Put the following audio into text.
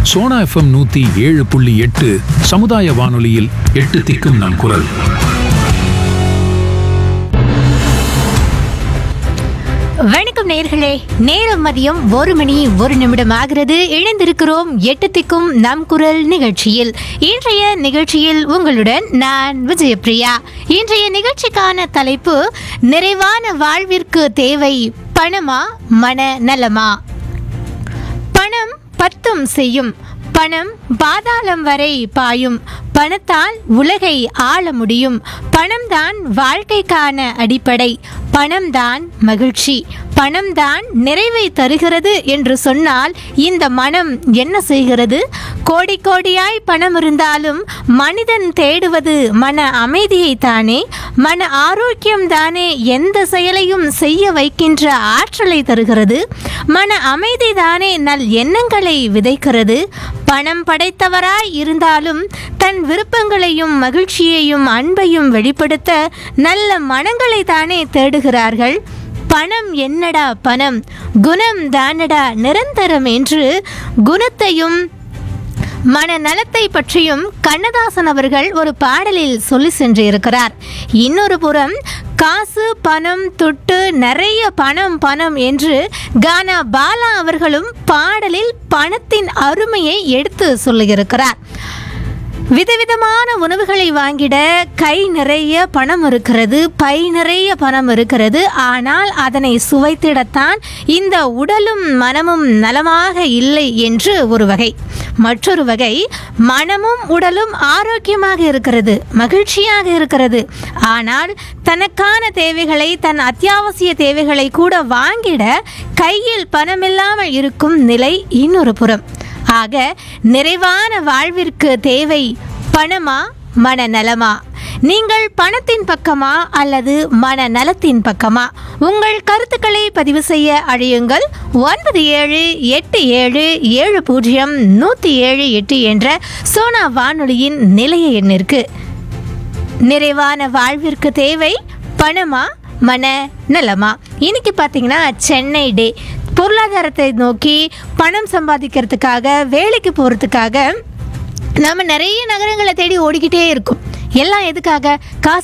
Sona FM 107.8 சமுதாய வானொலியில் 8 திக்கும் நம் குரல். வணக்கம் நேயர்களே, நேரம் மதியம் 1:01 ஆகிறது. இணைந்திருக்கிறோம் 8 திக்கும் நம் குரல் நிகழ்ச்சியில். இன்றைய நிகழ்ச்சியில் உங்களுடன் நான் விஜயபிரியா. இன்றைய நிகழ்ச்சிக்கான தலைப்பு, நிறைவான வாழ்விற்கு தேவை பணமா மன நலமா? பணம் பத்தும் செய்யும், பணம் பாதாளம் வரை பாயும், பணத்தால் உலகை ஆள முடியும், பணம்தான் வாழ்க்கைக்கான அடிப்படை, பணம்தான் மகிழ்ச்சி, பணம்தான் நிறைவை தருகிறது என்று சொன்னால் இந்த மனம் என்ன செய்கிறது? கோடி கோடியாய் பணம் இருந்தாலும் மனிதன் தேடுவது மன அமைதியை தானே. மன ஆரோக்கியம் தானே எந்த செயலையும் செய்ய வைக்கின்ற ஆற்றலை தருகிறது. மன அமைதி தானே நல் எண்ணங்களை விதைக்கிறது. பணம் படைத்தவராய் இருந்தாலும் தன் விருப்பங்களையும் மகிழ்ச்சியையும் அன்பையும் வெளிப்படுத்த நல்ல மனங்களை தானே தேடுகிறார்கள். பணம் என்னடா பணம், குணம் தானடா நிரந்தரம் என்று குணத்தையும் மனநலத்தை பற்றியும் கண்ணதாசன் அவர்கள் ஒரு பாடலில் சொல்லி சென்றிருக்கிறார். இன்னொரு புறம் காசு பணம் துட்டு நிறைய பணம் பணம் என்று கானா பாலா அவர்களும் பாடலில் பணத்தின் அருமையை எடுத்து சொல்லியிருக்கிறார். விதவிதமான உணவுகளை வாங்கிட கை நிறைய பணம் இருக்கிறது, பை நிறைய பணம் இருக்கிறது. ஆனால் அதனை சுவைத்திடத்தான் இந்த உடலும் மனமும் நலமாக இல்லை என்று ஒரு வகை. மற்றொரு வகை, மனமும் உடலும் ஆரோக்கியமாக இருக்கிறது, மகிழ்ச்சியாக இருக்கிறது. ஆனால் தனக்கான தேவைகளை, தன் அத்தியாவசிய தேவைகளை கூட வாங்கிட கையில் பணமில்லாமல் இருக்கும் நிலை இன்னொரு புறம். ஆக நிறைவான வாழ்விற்கு தேவை பணமா மனநலமா? நீங்கள் பணத்தின் பக்கமா அல்லது மனநலத்தின் பக்கமா? உங்கள் கருத்துக்களை பதிவு செய்ய அழையுங்கள் 9777700178 என்ற சோனா வானொலியின் நிலைய எண்ணிற்கு. நிறைவான வாழ்விற்கு தேவை பணமா மன நலமா? இன்னைக்கு பார்த்தீங்கன்னா சென்னை டே. பொருளாதாரத்தை நோக்கி பணம் சம்பாதிக்கிறதுக்காக, வேலைக்கு போகிறதுக்காக நம்ம நிறைய நகரங்களை தேடி ஓடிக்கிட்டே இருக்கோம். எல்லாம் எதுக்காக? காசு